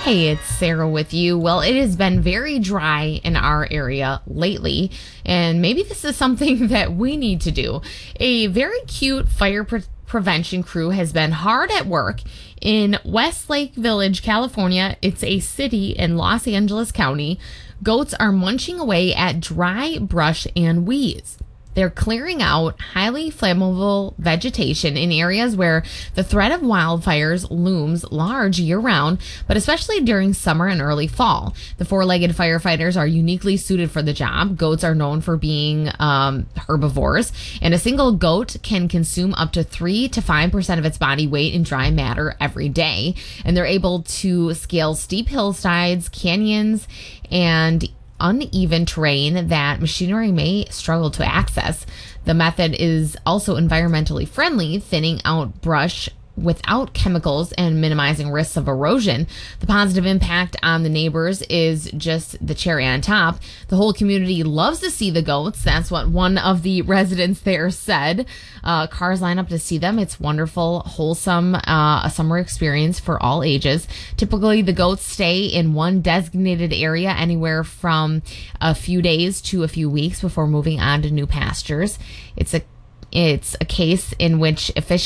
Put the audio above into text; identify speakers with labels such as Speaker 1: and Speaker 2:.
Speaker 1: Hey, it's Sarah with you. Well, it has been very dry in our area lately, and maybe this is something that we need to do. A very cute prevention crew has been hard at work in Westlake Village, California. It's a city in Los Angeles County. Goats are munching away at dry brush and weeds. They're clearing out highly flammable vegetation in areas where the threat of wildfires looms large year-round, but especially during summer and early fall. The four-legged firefighters are uniquely suited for the job. Goats are known for being herbivores, and a single goat can consume up to 3 to 5% of its body weight in dry matter every day. And they're able to scale steep hillsides, canyons, and uneven terrain that machinery may struggle to access. The method is also environmentally friendly, thinning out brush without chemicals and minimizing risks of erosion. The positive impact on the neighbors is just the cherry on top. The whole community loves to see the goats. That's what one of the residents there said. Cars line up to see them. It's wonderful, wholesome, a summer experience for all ages. Typically, the goats stay in one designated area anywhere from a few days to a few weeks before moving on to new pastures. It's a case in which efficient